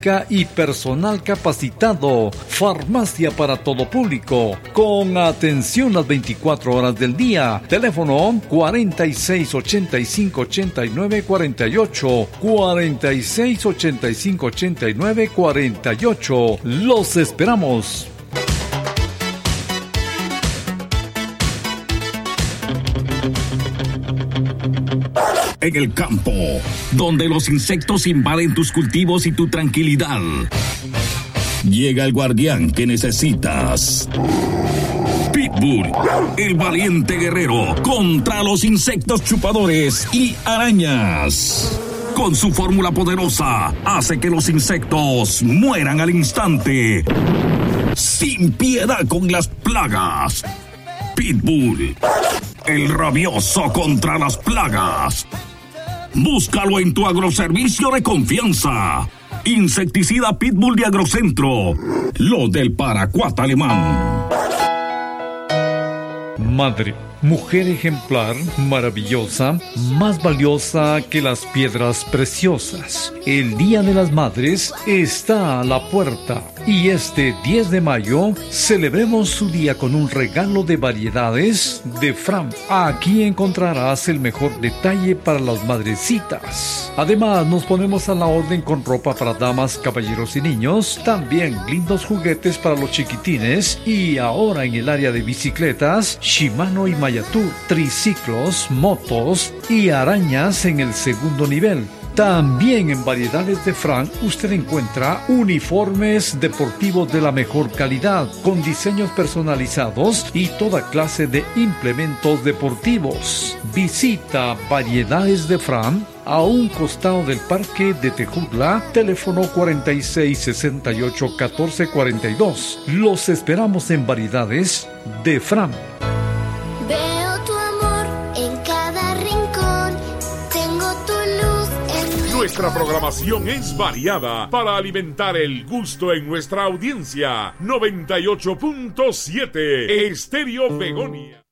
médica y personal capacitado. Farmacia para todo público, con atención las 24 horas del día. Teléfono 4685-8948, 4685-8948. Los esperamos. En el campo, donde los insectos invaden tus cultivos y tu tranquilidad, llega el guardián que necesitas. Pitbull, el valiente guerrero contra los insectos chupadores y arañas. Con su fórmula poderosa, hace que los insectos mueran al instante. Sin piedad con las plagas. Pitbull, el rabioso contra las plagas. Búscalo en tu agroservicio de confianza. Insecticida Pitbull de Agrocentro. Lo del paracuat alemán. Madre, mujer ejemplar, maravillosa, más valiosa que las piedras preciosas. El Día de las Madres está a la puerta y este 10 de mayo celebremos su día con un regalo de variedades de Fram. Aquí encontrarás el mejor detalle para las madrecitas. Además, nos ponemos a la orden con ropa para damas, caballeros y niños, también lindos juguetes para los chiquitines y ahora en el área de bicicletas, Shimano y Mayatur, triciclos, motos y arañas en el segundo nivel. También en variedades de Fram usted encuentra uniformes deportivos de la mejor calidad, con diseños personalizados y toda clase de implementos deportivos. Visita variedades de Fram a un costado del Parque de Tejutla, teléfono 4668-1442. Los esperamos en variedades de Fram. Nuestra programación es variada para alimentar el gusto en nuestra audiencia. 98.7 Estéreo Begonia.